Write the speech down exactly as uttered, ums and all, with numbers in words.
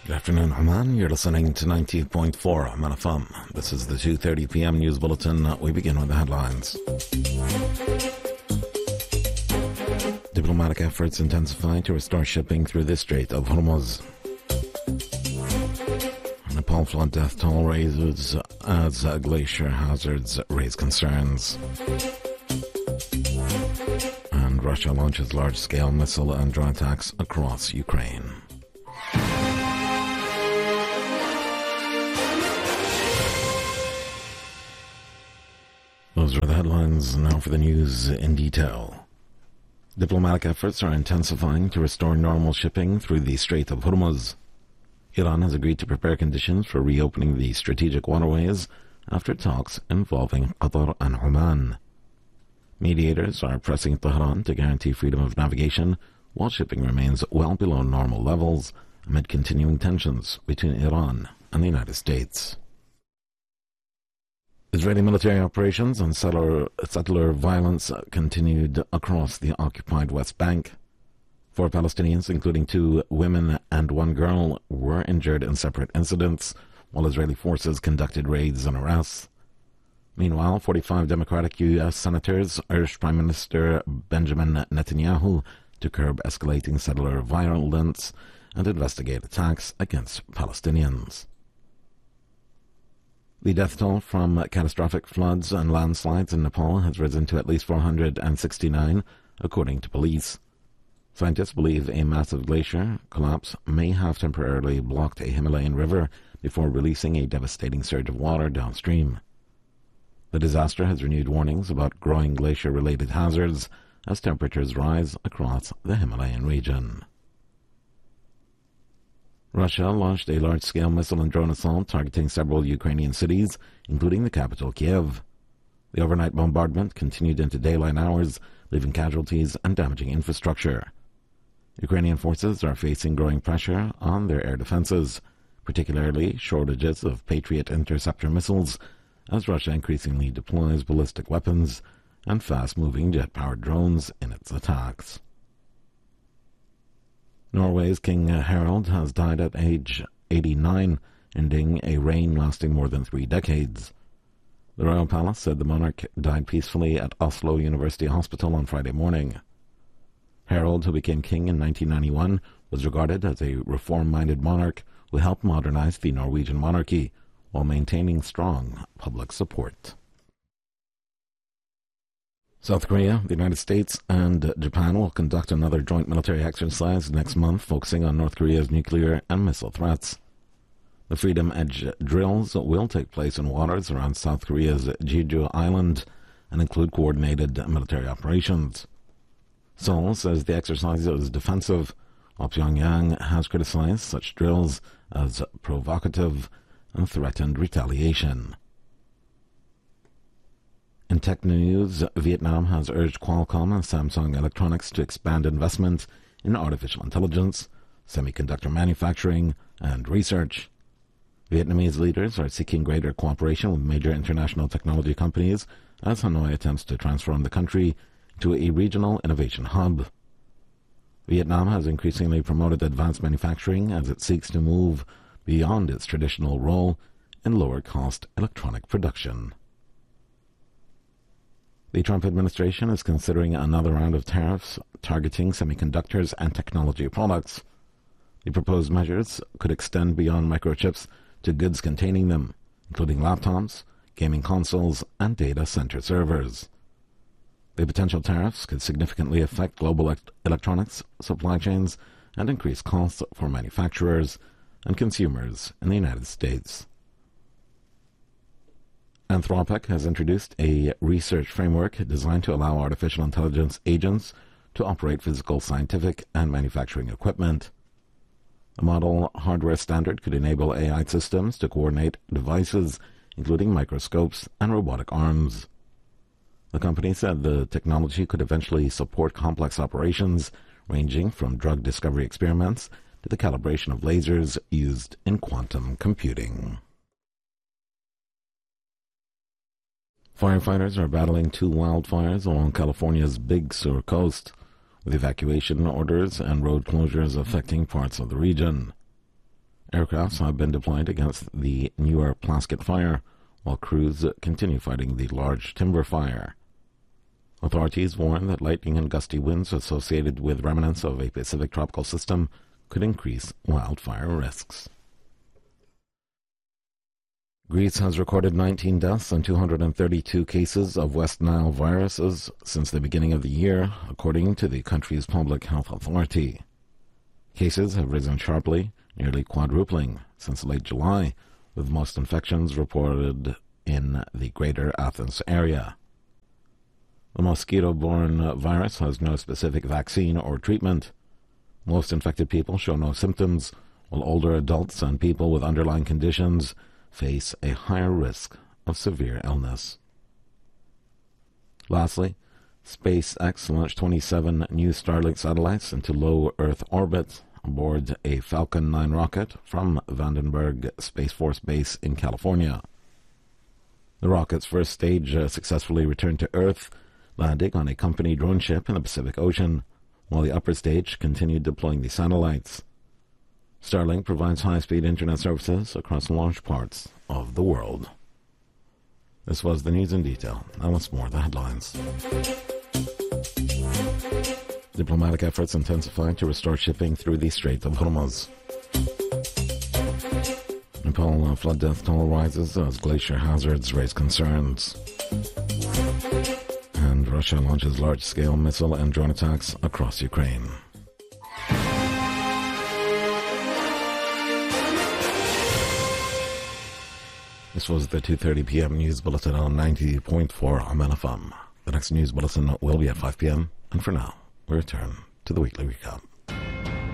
Good afternoon, Oman. You're listening to ninety point four Oman F M. This is the two thirty p.m. news bulletin. We begin with the headlines. Diplomatic efforts intensify to restore shipping through the Strait of Hormuz. Nepal flood death toll raises as glacier hazards raise concerns. And Russia launches large-scale missile and drone attacks across Ukraine. Those are the headlines. Now for the news in detail. Diplomatic efforts are intensifying to restore normal shipping through the Strait of Hormuz. Iran has agreed to prepare conditions for reopening the strategic waterways after talks involving Qatar and Oman. Mediators are pressing Tehran to guarantee freedom of navigation while shipping remains well below normal levels amid continuing tensions between Iran and the United States. Israeli military operations and settler, settler violence continued across the occupied West Bank. Four Palestinians, including two women and one girl, were injured in separate incidents, while Israeli forces conducted raids and arrests. Meanwhile, forty-five Democratic U S senators urged Prime Minister Benjamin Netanyahu to curb escalating settler violence and investigate attacks against Palestinians. The death toll from catastrophic floods and landslides in Nepal has risen to at least four hundred sixty-nine, according to police. Scientists believe a massive glacier collapse may have temporarily blocked a Himalayan river before releasing a devastating surge of water downstream. The disaster has renewed warnings about growing glacier-related hazards as temperatures rise across the Himalayan region. Russia launched a large-scale missile and drone assault targeting several Ukrainian cities, including the capital Kiev. The overnight bombardment continued into daylight hours, leaving casualties and damaging infrastructure. Ukrainian forces are facing growing pressure on their air defenses, particularly shortages of Patriot interceptor missiles, as Russia increasingly deploys ballistic weapons and fast-moving jet-powered drones in its attacks. Norway's King Harald has died at age eighty-nine, ending a reign lasting more than three decades. The royal palace said the monarch died peacefully at Oslo University Hospital on Friday morning. Harald, who became king in nineteen ninety-one, was regarded as a reform-minded monarch who helped modernize the Norwegian monarchy while maintaining strong public support. South Korea, the United States, and Japan will conduct another joint military exercise next month focusing on North Korea's nuclear and missile threats. The Freedom Edge drills will take place in waters around South Korea's Jeju Island and include coordinated military operations. Seoul says the exercise is defensive, while Pyongyang has criticized such drills as provocative and threatened retaliation. In tech news, Vietnam has urged Qualcomm and Samsung Electronics to expand investment in artificial intelligence, semiconductor manufacturing, and research. Vietnamese leaders are seeking greater cooperation with major international technology companies as Hanoi attempts to transform the country to a regional innovation hub. Vietnam has increasingly promoted advanced manufacturing as it seeks to move beyond its traditional role in lower-cost electronic production. The Trump administration is considering another round of tariffs targeting semiconductors and technology products. The proposed measures could extend beyond microchips to goods containing them, including laptops, gaming consoles, and data center servers. The potential tariffs could significantly affect global electronics supply chains and increase costs for manufacturers and consumers in the United States. Anthropic has introduced a research framework designed to allow artificial intelligence agents to operate physical, scientific, and manufacturing equipment. The model hardware standard could enable A I systems to coordinate devices, including microscopes and robotic arms. The company said the technology could eventually support complex operations, ranging from drug discovery experiments to the calibration of lasers used in quantum computing. Firefighters are battling two wildfires along California's Big Sur coast, with evacuation orders and road closures affecting parts of the region. Aircrafts have been deployed against the newer Plaskett fire, while crews continue fighting the large timber fire. Authorities warn that lightning and gusty winds associated with remnants of a Pacific tropical system could increase wildfire risks. Greece has recorded nineteen deaths and two hundred thirty-two cases of West Nile viruses since the beginning of the year, according to the country's public health authority. Cases have risen sharply, nearly quadrupling since late July, with most infections reported in the greater Athens area. The mosquito-borne virus has no specific vaccine or treatment. Most infected people show no symptoms, while older adults and people with underlying conditions face a higher risk of severe illness. Lastly, SpaceX launched twenty-seven new Starlink satellites into low Earth orbit aboard a Falcon nine rocket from Vandenberg Space Force Base in California. The rocket's first stage uh, successfully returned to Earth, landing on a company drone ship in the Pacific Ocean, while the upper stage continued deploying the satellites. Starlink provides high-speed internet services across large parts of the world. This was the news in detail. Now once more, the headlines. Diplomatic efforts intensified to restore shipping through the Strait of Hormuz. Nepal flood death toll rises as glacier hazards raise concerns. And Russia launches large-scale missile and drone attacks across Ukraine. This was the two thirty p.m. news bulletin on ninety point four Amen F M. The next news bulletin will be at five p.m. And for now, we return to the weekly recap.